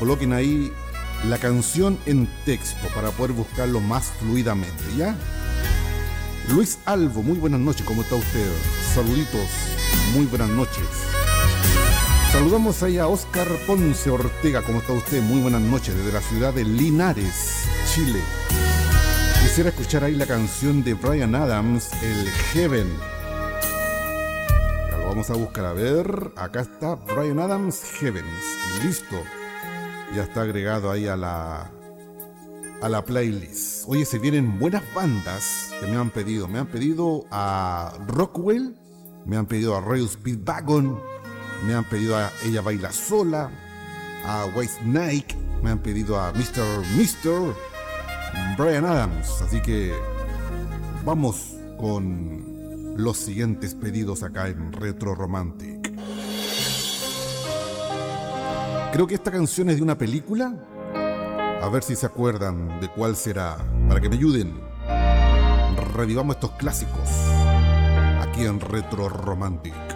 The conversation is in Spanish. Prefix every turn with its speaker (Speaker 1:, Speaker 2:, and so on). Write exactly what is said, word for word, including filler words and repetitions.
Speaker 1: coloquen ahí la canción en texto para poder buscarlo más fluidamente, ¿ya? Luis Alvo, muy buenas noches, ¿cómo está usted? Saluditos, muy buenas noches. Saludamos ahí a Oscar Ponce Ortega, ¿cómo está usted? Muy buenas noches, desde la ciudad de Linares, Chile. Quisiera escuchar ahí la canción de Bryan Adams, el Heaven. Ya lo vamos a buscar, a ver, acá está Bryan Adams, Heavens, listo. Ya está agregado ahí a la, a la playlist. Oye, se vienen buenas bandas que me han pedido. Me han pedido a Rockwell, me han pedido a Royal Speedwagon, me han pedido a Ella Baila Sola, a White Snake, me han pedido a mister mister Bryan Adams. Así que vamos con los siguientes pedidos acá en Retro Romantic. Creo que esta canción es de una película. A ver si se acuerdan de cuál será, para que me ayuden. Revivamos estos clásicos aquí en Retro Romantic.